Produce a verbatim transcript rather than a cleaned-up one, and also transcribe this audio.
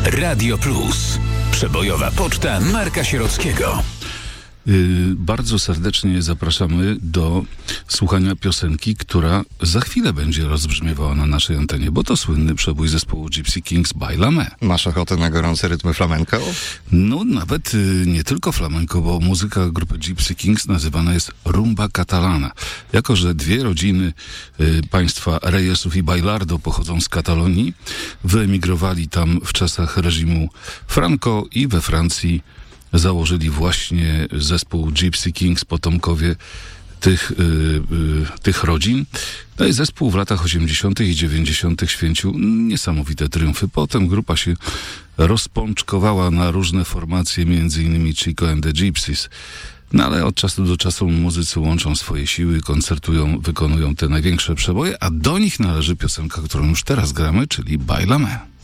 Radio Plus. Przebojowa poczta Marka Sierockiego. Yy, bardzo serdecznie zapraszamy do słuchania piosenki, która za chwilę będzie rozbrzmiewała na naszej antenie, bo to słynny przebój zespołu Gypsy Kings Baila Me. Masz ochotę na gorące rytmy flamenco? No nawet yy, nie tylko flamenco, bo muzyka grupy Gypsy Kings nazywana jest rumba catalana. Jako że dwie rodziny yy, państwa Reyesów i Bailardo pochodzą z Katalonii, wyemigrowali tam w czasach reżimu Franco i we Francji założyli właśnie zespół Gypsy Kings, potomkowie tych, yy, yy, tych rodzin. No i zespół w latach osiemdziesiątych i dziewięćdziesiątych święcił niesamowite triumfy. Potem grupa się rozpączkowała na różne formacje, między innymi Chico and the Gypsies. No ale od czasu do czasu muzycy łączą swoje siły, koncertują, wykonują te największe przeboje, a do nich należy piosenka, którą już teraz gramy, czyli Baila Me.